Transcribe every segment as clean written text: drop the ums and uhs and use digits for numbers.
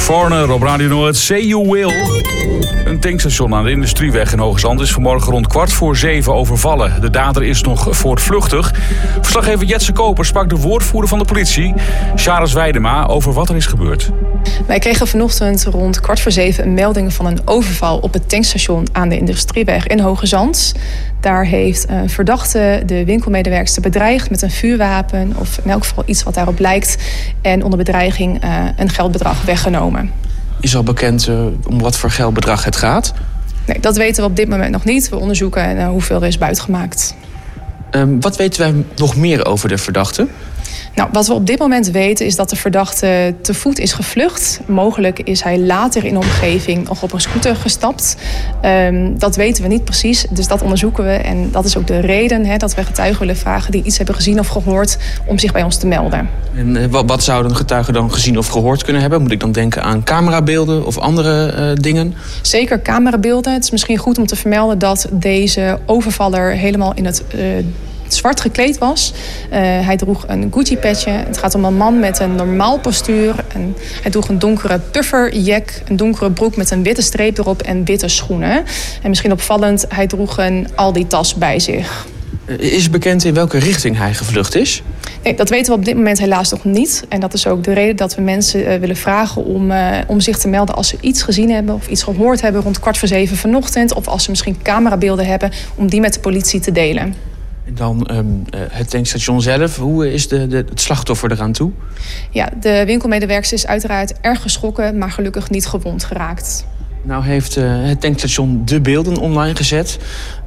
Foreigner op Radio Noord, Say You Will. Een tankstation aan de Industrieweg in Hoogezand is vanmorgen rond 6:15 overvallen. De dader is nog voortvluchtig. Verslaggever Jetse Koper sprak de woordvoerder van de politie, Charis Weidema, over wat er is gebeurd. Wij kregen vanochtend rond 6:15 een melding van een overval op het tankstation aan de Industrieweg in Hoogezand. Daar heeft een verdachte de winkelmedewerkster bedreigd met een vuurwapen, of in elk geval iets wat daarop lijkt, en onder bedreiging een geldbedrag weggenomen. Is al bekend om wat voor geldbedrag het gaat? Nee, dat weten we op dit moment nog niet. We onderzoeken hoeveel er is buitgemaakt. Wat weten wij nog meer over de verdachte? Nou, wat we op dit moment weten is dat de verdachte te voet is gevlucht. Mogelijk is hij later in de omgeving nog op een scooter gestapt. Dat weten we niet precies, dus dat onderzoeken we. En dat is ook de reden dat we getuigen willen vragen die iets hebben gezien of gehoord om zich bij ons te melden. En wat zou een getuige dan gezien of gehoord kunnen hebben? Moet ik dan denken aan camerabeelden of andere dingen? Zeker camerabeelden. Het is misschien goed om te vermelden dat deze overvaller helemaal in het zwart gekleed was. Hij droeg een Gucci-petje. Het gaat om een man met een normaal postuur. En hij droeg een donkere pufferjack, een donkere broek met een witte streep erop en witte schoenen. En misschien opvallend, hij droeg een Aldi-tas bij zich. Is bekend in welke richting hij gevlucht is? Nee, dat weten we op dit moment helaas nog niet. En dat is ook de reden dat we mensen willen vragen om zich te melden als ze iets gezien hebben of iets gehoord hebben rond 6:15 vanochtend. Of als ze misschien camerabeelden hebben, om die met de politie te delen. En dan het tankstation zelf. Hoe is het slachtoffer eraan toe? Ja, de winkelmedewerkster is uiteraard erg geschrokken, maar gelukkig niet gewond geraakt. Nou heeft het tankstation de beelden online gezet.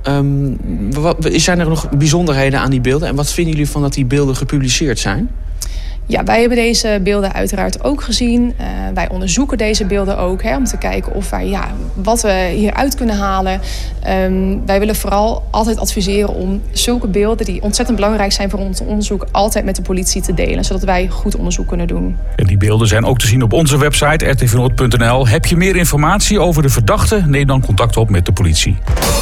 Zijn er nog bijzonderheden aan die beelden? En wat vinden jullie van dat die beelden gepubliceerd zijn? Ja, wij hebben deze beelden uiteraard ook gezien. Wij onderzoeken deze beelden ook om te kijken of wij wat we hieruit kunnen halen. Wij willen vooral altijd adviseren om zulke beelden die ontzettend belangrijk zijn voor ons onderzoek altijd met de politie te delen, zodat wij goed onderzoek kunnen doen. En die beelden zijn ook te zien op onze website rtvnoord.nl. Heb je meer informatie over de verdachte? Neem dan contact op met de politie.